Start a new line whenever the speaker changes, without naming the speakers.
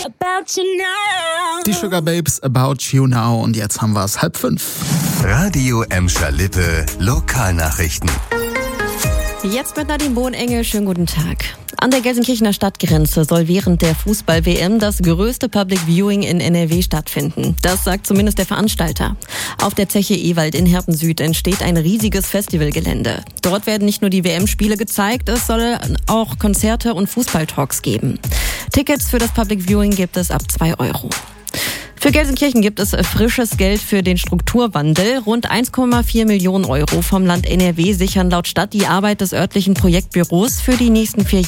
Die Sugar Babes, About You Now. Und jetzt haben wir es 4:30.
Radio Emscher Lippe, Lokalnachrichten.
Jetzt mit Nadine Bohnengel, schönen guten Tag. An der Gelsenkirchener Stadtgrenze soll während der Fußball-WM das größte Public Viewing in NRW stattfinden. Das sagt zumindest der Veranstalter. Auf der Zeche Ewald in Herpen-Süd entsteht ein riesiges Festivalgelände. Dort werden nicht nur die WM-Spiele gezeigt, es soll auch Konzerte und Fußballtalks geben. Tickets für das Public Viewing gibt es ab 2 €. Für Gelsenkirchen gibt es frisches Geld für den Strukturwandel. Rund 1,4 Millionen € vom Land NRW sichern laut Stadt die Arbeit des örtlichen Projektbüros für die nächsten 4 Jahre.